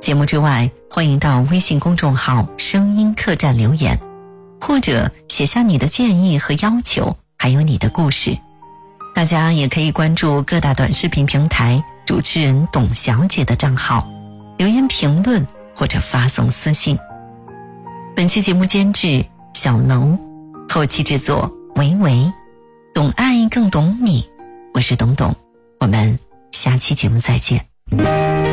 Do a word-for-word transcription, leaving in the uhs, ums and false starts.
节目之外，欢迎到微信公众号声音客栈留言，或者写下你的建议和要求，还有你的故事。大家也可以关注各大短视频平台主持人董小姐的账号，留言评论或者发送私信。本期节目监制小楼，后期制作维维，懂爱更懂你，我是董董，我们下期节目再见。